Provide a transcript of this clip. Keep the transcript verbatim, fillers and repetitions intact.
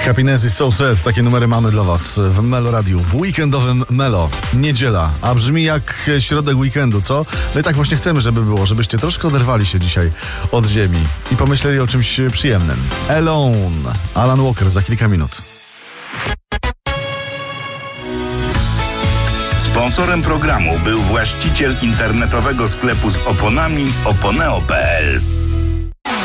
Happiness is so sad. Takie numery mamy dla was w Melo Radiu. W weekendowym Melo. Niedziela. A brzmi jak środek weekendu, co? My tak właśnie chcemy, żeby było. Żebyście troszkę oderwali się dzisiaj od ziemi i pomyśleli o czymś przyjemnym. Alone. Alan Walker za kilka minut. Sponsorem programu był właściciel internetowego sklepu z oponami oponeo kropka pe el.